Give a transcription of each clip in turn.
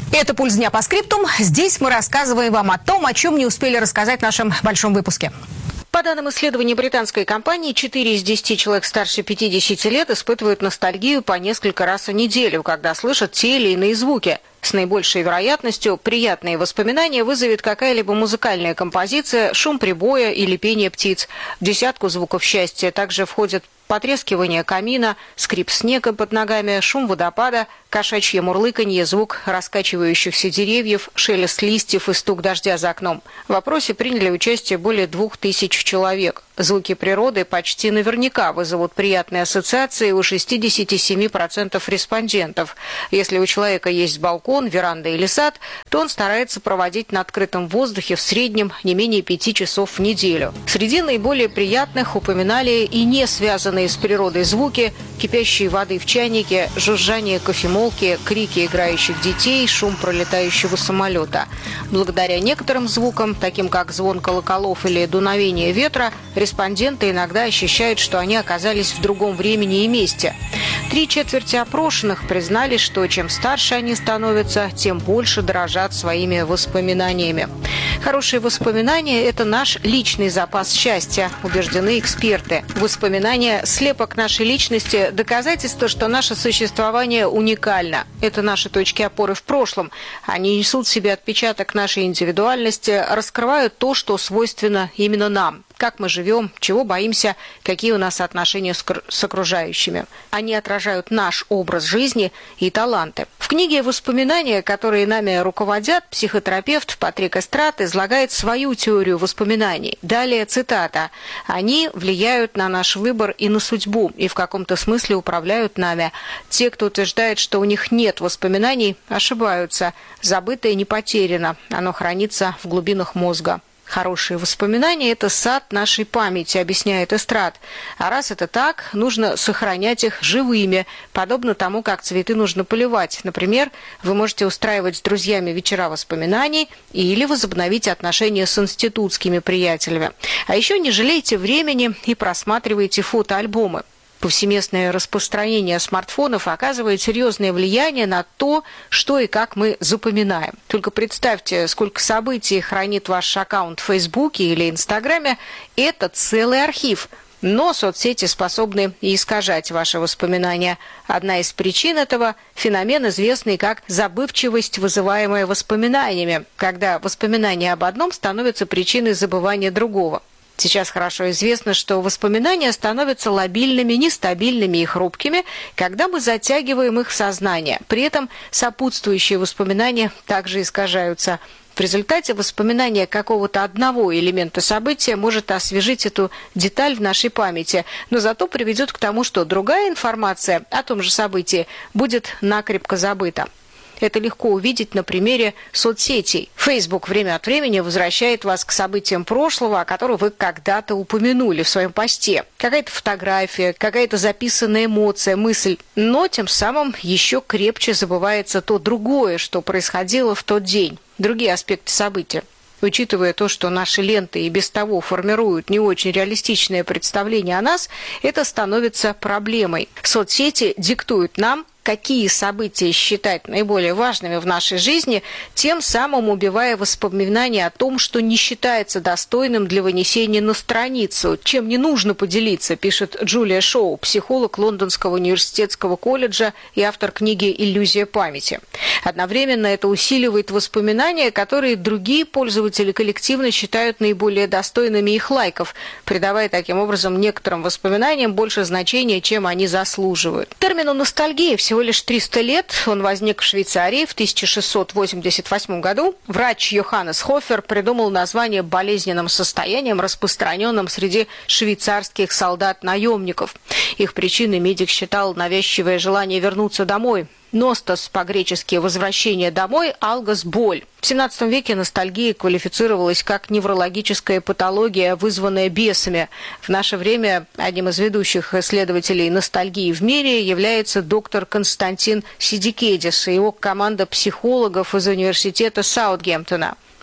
Это «Пульс дня» по скриптум. Здесь мы рассказываем вам о том, о чем не успели рассказать в нашем большом выпуске. По данным исследования британской компании, 4 из 10 человек старше 50 лет испытывают ностальгию по несколько раз в неделю, когда слышат те или иные звуки. С наибольшей вероятностью приятные воспоминания вызовет какая-либо музыкальная композиция, шум прибоя или пение птиц. В десятку звуков счастья также входят потрескивание камина, скрип снега под ногами, шум водопада, кошачье мурлыканье, звук раскачивающихся деревьев, шелест листьев и стук дождя за окном. В опросе приняли участие более 2000 человек. Звуки природы почти наверняка вызовут приятные ассоциации у 67% респондентов. Если у человека есть балкон, веранда или сад, то он старается проводить на открытом воздухе в среднем не менее 5 часов в неделю. Среди наиболее приятных упоминали и не связанные с природой звуки: кипящей воды в чайнике, жужжание кофемолки, крики играющих детей, шум пролетающего самолета. Благодаря некоторым звукам, таким как звон колоколов или дуновение ветра, респонденты иногда ощущают, что они оказались в другом времени и месте. 3/4 опрошенных признали, что чем старше они становятся, тем больше дорожат своими воспоминаниями. Хорошие воспоминания – это наш личный запас счастья, убеждены эксперты. Воспоминания – слепок нашей личности, доказательство, что наше существование уникально. Это наши точки опоры в прошлом. Они несут в себе отпечаток нашей индивидуальности, раскрывают то, что свойственно именно нам. Как мы живем, чего боимся, какие у нас отношения с окружающими. Они отражают наш образ жизни и таланты. В книге «Воспоминания, которые нами руководят» психотерапевт Патрик Эстрад излагает свою теорию воспоминаний. Далее цитата: «Они влияют на наш выбор и на судьбу, и в каком-то смысле управляют нами. Те, кто утверждает, что у них нет воспоминаний, ошибаются. Забытое не потеряно, оно хранится в глубинах мозга». Хорошие воспоминания – это сад нашей памяти, объясняет Эстрад. А раз это так, нужно сохранять их живыми, подобно тому, как цветы нужно поливать. Например, вы можете устраивать с друзьями вечера воспоминаний или возобновить отношения с институтскими приятелями. А еще не жалейте времени и просматривайте фотоальбомы. Повсеместное распространение смартфонов оказывает серьезное влияние на то, что и как мы запоминаем. Только представьте, сколько событий хранит ваш аккаунт в Фейсбуке или Инстаграме. Это целый архив. Но соцсети способны и искажать ваши воспоминания. Одна из причин этого – феномен, известный как забывчивость, вызываемая воспоминаниями, когда воспоминания об одном становятся причиной забывания другого. Сейчас хорошо известно, что воспоминания становятся лобильными, нестабильными и хрупкими, когда мы затягиваем их в сознание. При этом сопутствующие воспоминания также искажаются. В результате воспоминание какого-то одного элемента события может освежить эту деталь в нашей памяти, но зато приведет к тому, что другая информация о том же событии будет накрепко забыта. Это легко увидеть на примере соцсетей. Facebook время от времени возвращает вас к событиям прошлого, о которых вы когда-то упомянули в своем посте. Какая-то фотография, какая-то записанная эмоция, мысль. Но тем самым еще крепче забывается то другое, что происходило в тот день. Другие аспекты события. Учитывая то, что наши ленты и без того формируют не очень реалистичное представление о нас, это становится проблемой. Соцсети диктуют нам, какие события считать наиболее важными в нашей жизни, тем самым убивая воспоминания о том, что не считается достойным для вынесения на страницу, чем не нужно поделиться, пишет Джулия Шоу, психолог Лондонского университетского колледжа и автор книги «Иллюзия памяти». Одновременно это усиливает воспоминания, которые другие пользователи коллективно считают наиболее достойными их лайков, придавая таким образом некоторым воспоминаниям больше значения, чем они заслуживают. Термину «ностальгия» всего лишь 300 лет. Он возник в Швейцарии в 1688 году. Врач Йоханнес Хофер придумал название болезненным состоянием, распространенным среди швейцарских солдат-наемников. Их причиной медик считал навязчивое желание вернуться домой. Ностос, по-гречески «возвращение домой», алгос – «боль». В XVII веке ностальгия квалифицировалась как неврологическая патология, вызванная бесами. В наше время одним из ведущих исследователей ностальгии в мире является доктор Константин Сидикедис и его команда психологов из университета Саутгемптона.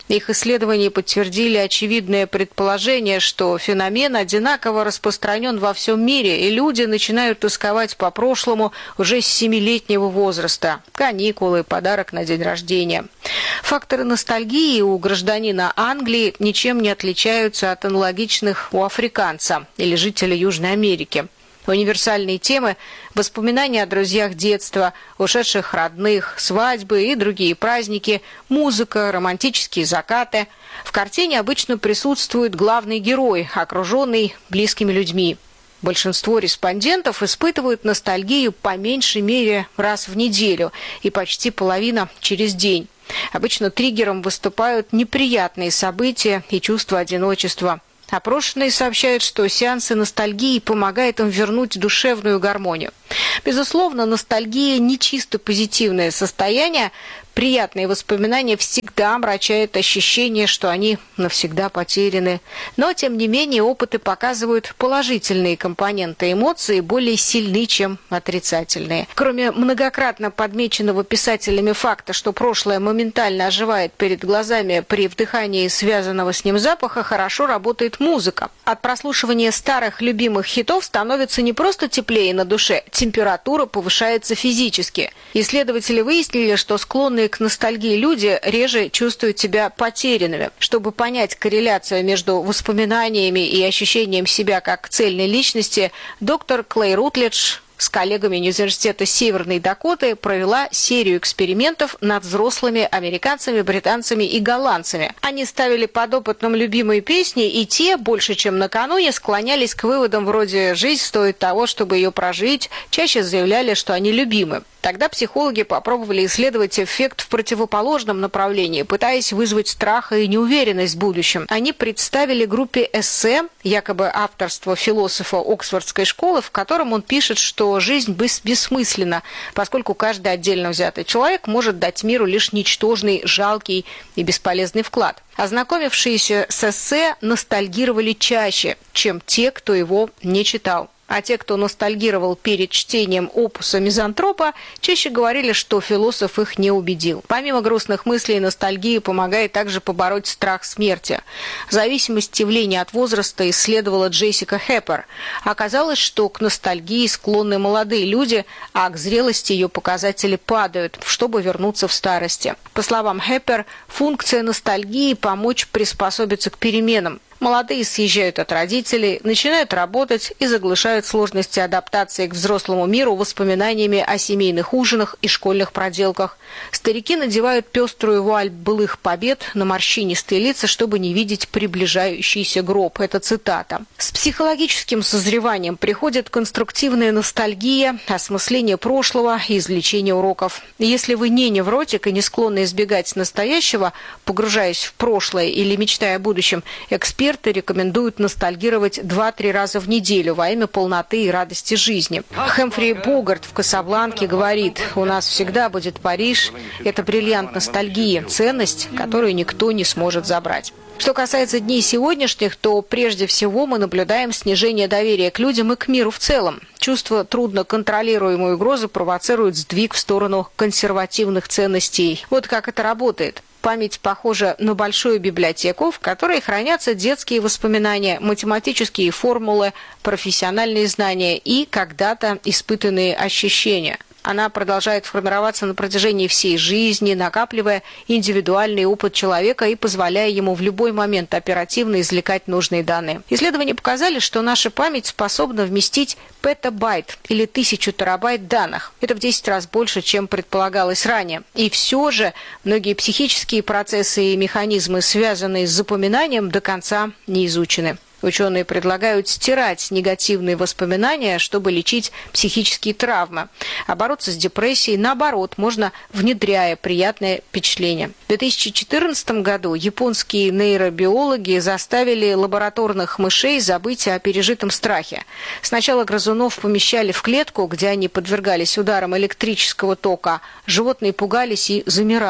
Их исследования подтвердили очевидное предположение, что феномен одинаково распространен во всем мире, и люди начинают тосковать по прошлому уже с 7-летнего возраста. Каникулы, подарок на день рождения. Факторы ностальгии у гражданина Англии ничем не отличаются от аналогичных у африканца или жителя Южной Америки. Универсальные темы – воспоминания о друзьях детства, ушедших родных, свадьбы и другие праздники, музыка, романтические закаты. В картине обычно присутствует главный герой, окруженный близкими людьми. Большинство респондентов испытывают ностальгию по меньшей мере раз в неделю и почти половина через день. Обычно триггером выступают неприятные события и чувство одиночества. Опрошенные сообщают, что сеансы ностальгии помогают им вернуть душевную гармонию. Безусловно, ностальгия не чисто позитивное состояние. Приятные воспоминания всегда омрачают ощущение, что они навсегда потеряны. Но, тем не менее, опыты показывают положительные компоненты эмоций более сильны, чем отрицательные. Кроме многократно подмеченного писателями факта, что прошлое моментально оживает перед глазами при вдыхании связанного с ним запаха, хорошо работает музыка. От прослушивания старых любимых хитов становится не просто теплее на душе, температура повышается физически. Исследователи выяснили, что склонные к ностальгии люди реже чувствуют себя потерянными. Чтобы понять корреляцию между воспоминаниями и ощущением себя как цельной личности, доктор Клей Рутледж с коллегами Университета Северной Дакоты провела серию экспериментов над взрослыми американцами, британцами и голландцами. Они ставили подопытным любимые песни, и те, больше чем накануне, склонялись к выводам вроде «жизнь стоит того, чтобы ее прожить», чаще заявляли, что они любимы. Тогда психологи попробовали исследовать эффект в противоположном направлении, пытаясь вызвать страх и неуверенность в будущем. Они представили группе эссе, якобы авторство философа Оксфордской школы, в котором он пишет, что жизнь бессмысленна, поскольку каждый отдельно взятый человек может дать миру лишь ничтожный, жалкий и бесполезный вклад. Ознакомившиеся с эссе ностальгировали чаще, чем те, кто его не читал. А те, кто ностальгировал перед чтением опуса мизантропа, чаще говорили, что философ их не убедил. Помимо грустных мыслей, ностальгия помогает также побороть страх смерти. Зависимость явления от возраста исследовала Джессика Хеппер. Оказалось, что к ностальгии склонны молодые люди, а к зрелости ее показатели падают, чтобы вернуться в старости. По словам Хеппер, функция ностальгии – помочь приспособиться к переменам. Молодые съезжают от родителей, начинают работать и заглушают сложности адаптации к взрослому миру воспоминаниями о семейных ужинах и школьных проделках. Старики надевают пеструю вуаль былых побед на морщинистые лица, чтобы не видеть приближающийся гроб. Это цитата. С психологическим созреванием приходит конструктивная ностальгия, осмысление прошлого и извлечение уроков. Если вы не невротик и не склонны избегать настоящего, погружаясь в прошлое или мечтая о будущем, эксперты рекомендуют ностальгировать 2-3 раза в неделю во имя полноты и радости жизни. Хэмфри Богарт в «Касабланке» говорит: «У нас всегда будет Париж. Это бриллиант ностальгии, ценность, которую никто не сможет забрать». Что касается дней сегодняшних, то прежде всего мы наблюдаем снижение доверия к людям и к миру в целом. Чувство трудно контролируемой угрозы провоцирует сдвиг в сторону консервативных ценностей. Вот как это работает. Память похожа на большую библиотеку, в которой хранятся детские воспоминания, математические формулы, профессиональные знания и когда-то испытанные ощущения. Она продолжает формироваться на протяжении всей жизни, накапливая индивидуальный опыт человека и позволяя ему в любой момент оперативно извлекать нужные данные. Исследования показали, что наша память способна вместить петабайт или 1000 терабайт данных. Это в 10 раз больше, чем предполагалось ранее. И все же многие психические процессы и механизмы, связанные с запоминанием, до конца не изучены. Ученые предлагают стирать негативные воспоминания, чтобы лечить психические травмы. А бороться с депрессией, наоборот, можно, внедряя приятные впечатления. В 2014 году японские нейробиологи заставили лабораторных мышей забыть о пережитом страхе. Сначала грызунов помещали в клетку, где они подвергались ударам электрического тока. Животные пугались и замирали.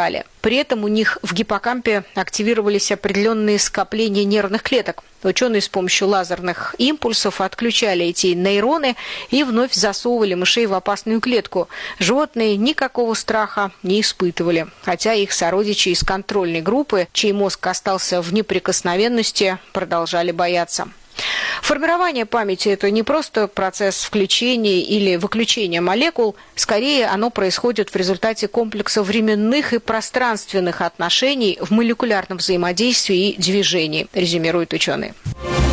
При этом у них в гиппокампе активировались определенные скопления нервных клеток. Ученые с помощью лазерных импульсов отключали эти нейроны и вновь засовывали мышей в опасную клетку. Животные никакого страха не испытывали, хотя их сородичи из контрольной группы, чей мозг остался в неприкосновенности, продолжали бояться. Формирование памяти – это не просто процесс включения или выключения молекул, скорее оно происходит в результате комплекса временных и пространственных отношений в молекулярном взаимодействии и движении, резюмируют ученые.